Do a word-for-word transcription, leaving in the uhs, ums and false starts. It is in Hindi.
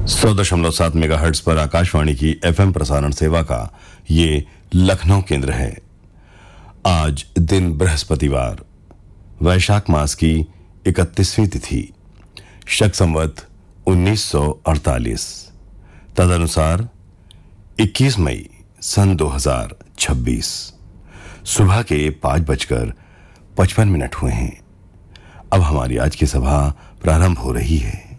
सौ दशमलव सात मेगा हर्ट्ज पर आकाशवाणी की एफएम प्रसारण सेवा का ये लखनऊ केंद्र है। आज दिन बृहस्पतिवार, वैशाख मास की इकतीसवीं तिथि, शक संवत उन्नीस सौ अड़तालीस, तदनुसार इक्कीस मई सन दो हजार छब्बीस, सुबह के पांच बजकर पचपन मिनट हुए हैं। अब हमारी आज की सभा प्रारंभ हो रही है।